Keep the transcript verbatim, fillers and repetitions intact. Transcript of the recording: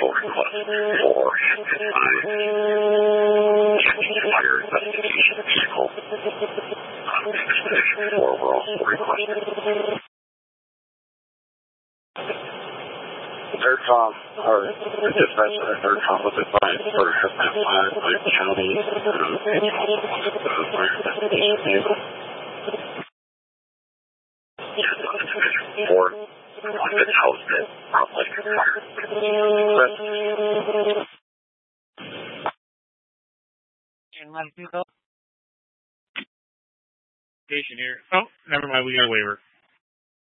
official request for five fire investigation vehicle. Um, expedition four were also requested. Third Tom, or the dispatcher at Third Tom was advised for has been flagged by the county um, fire investigation vehicle. Four wanted housed it probably fire. Station here. Oh, never mind. We got a waiver.